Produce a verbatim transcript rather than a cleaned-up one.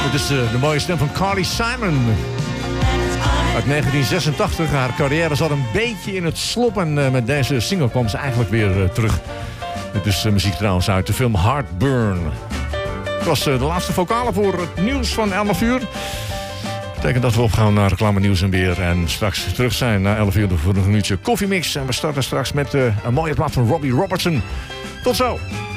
Dit is uh, de mooie stem van Carly Simon. Uit negentien zesentachtig. Haar carrière zat een beetje in het slop. En uh, met deze single kwam ze eigenlijk weer uh, terug. Dit is uh, muziek trouwens uit de film Heartburn. Het was uh, de laatste vocale voor het nieuws van elf uur. Dat betekent dat we opgaan naar reclame nieuws en weer. En straks terug zijn na elf uur voor een minuutje koffiemix. En we starten straks met uh, een mooie plaat van Robbie Robertson. Tot zo!